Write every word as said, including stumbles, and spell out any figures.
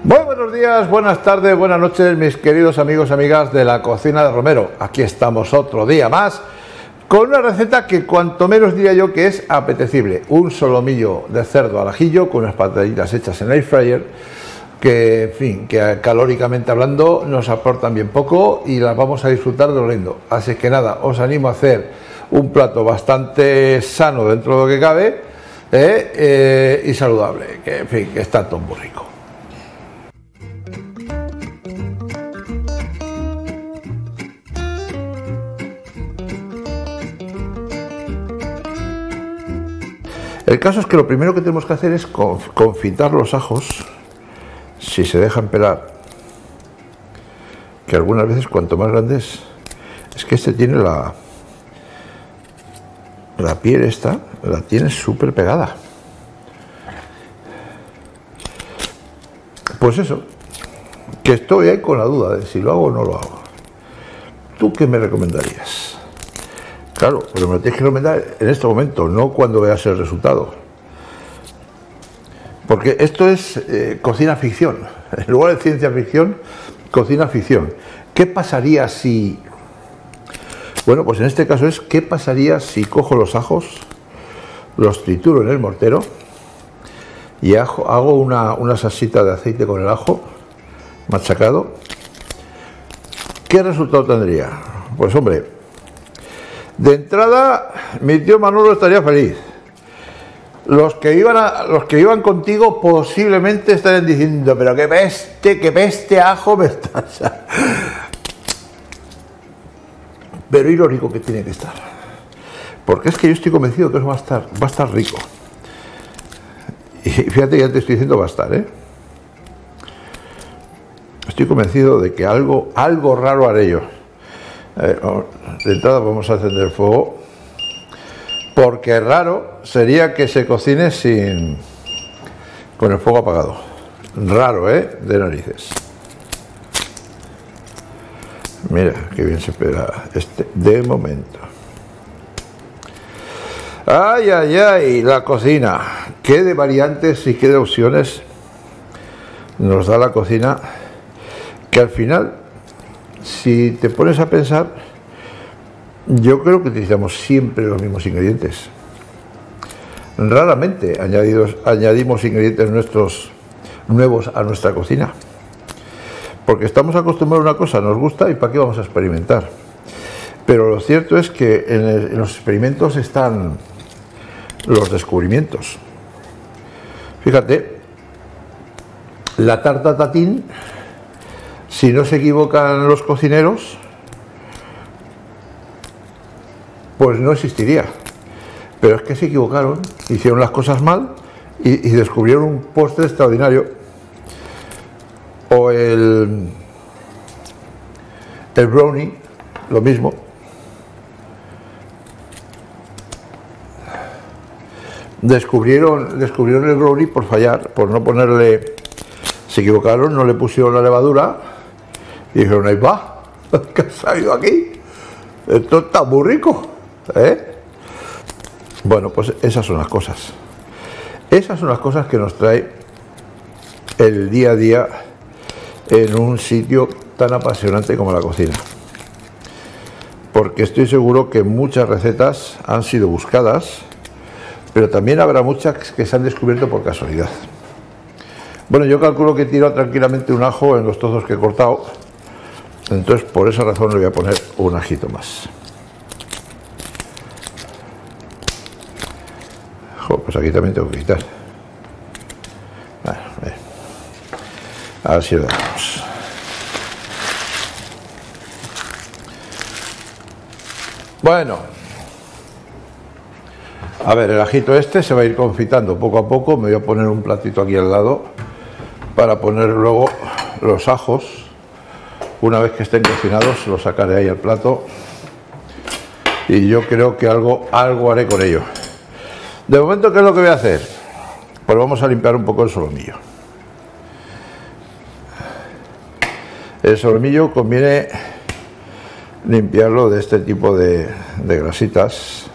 Muy buenos días, buenas tardes, buenas noches, mis queridos amigos y amigas de la cocina de Romero. Aquí estamos otro día más con una receta que cuanto menos diría yo que es apetecible. Un solomillo de cerdo al ajillo con unas pataditas hechas en air fryer que, en fin, que calóricamente hablando nos aportan bien poco y las vamos a disfrutar de lo lindo. Así que nada, os animo a hacer un plato bastante sano dentro de lo que cabe eh, eh, y saludable, que en fin, que está todo muy rico. El caso es que lo primero que tenemos que hacer es confitar los ajos, si se dejan pelar, que algunas veces cuanto más grandes, es que este tiene la, la piel esta, la tiene súper pegada. Pues eso, que estoy ahí con la duda de si lo hago o no lo hago. ¿Tú qué me recomendarías? Claro, pero me lo tienes que recomendar en este momento, no cuando veas el resultado. Porque esto es eh, cocina ficción. En lugar de ciencia ficción, cocina ficción. ¿Qué pasaría si... Bueno, pues en este caso es ¿qué pasaría si cojo los ajos, los trituro en el mortero y ajo, hago una, una salsita de aceite con el ajo machacado? ¿Qué resultado tendría? Pues hombre... De entrada, mi tío Manolo estaría feliz. Los que iban a, los que iban contigo posiblemente estarían diciendo, pero qué peste, qué peste ajo me estás. Pero y lo rico que tiene que estar. Porque es que yo estoy convencido que eso va a estar, va a estar rico. Y fíjate, ya te estoy diciendo va a estar, ¿eh? Estoy convencido de que algo, algo raro haré yo. Eh, de entrada vamos a encender el fuego, porque raro sería que se cocine sin con el fuego apagado. Raro, ¿eh? De narices. Mira qué bien se espera este de momento. Ay, ay, ay, la cocina. Qué de variantes y qué de opciones nos da la cocina, que al final, si te pones a pensar, yo creo que utilizamos siempre los mismos ingredientes. Raramente añadidos, añadimos ingredientes nuestros nuevos a nuestra cocina. Porque estamos acostumbrados a una cosa, nos gusta y para qué vamos a experimentar. Pero lo cierto es que en, el, en los experimentos están los descubrimientos. Fíjate, la tarta tatín, si no se equivocan los cocineros, pues no existiría. Pero es que se equivocaron, hicieron las cosas mal y, y descubrieron un postre extraordinario. O el, el brownie, lo mismo. Descubrieron, descubrieron el brownie por fallar, por no ponerle... Se equivocaron, no le pusieron la levadura y dijeron, ahí va, ¿qué ha salido aquí? Esto está muy rico, ¿eh? Bueno, pues esas son las cosas. Esas son las cosas que nos trae el día a día en un sitio tan apasionante como la cocina. Porque estoy seguro que muchas recetas han sido buscadas, pero también habrá muchas que se han descubierto por casualidad. Bueno, yo calculo que he tirado tranquilamente un ajo en los trozos que he cortado, entonces por esa razón le voy a poner un ajito más. Jo, pues aquí también tengo que quitar. Bueno, a ver, a ver si lo dejamos. Bueno, a ver, el ajito este se va a ir confitando poco a poco. Me voy a poner un platito aquí al lado para poner luego los ajos. Una vez que estén cocinados los sacaré ahí al plato y yo creo que algo, algo haré con ello. De momento, ¿qué es lo que voy a hacer? Pues vamos a limpiar un poco el solomillo. El solomillo conviene limpiarlo de este tipo de, de grasitas